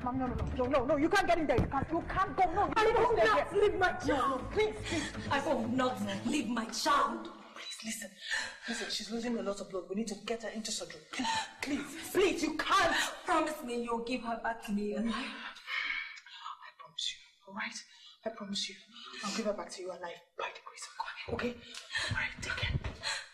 No, you can't get in there. You can't go. No, I will not leave my child. No, please. I will not leave my child. Please, listen, she's losing a lot of blood. We need to get her into surgery. Please, you can't. Promise me you'll give her back to me alive. I promise you, all right? I promise you. I'll give her back to you alive by the grace of God, okay? All right, take care.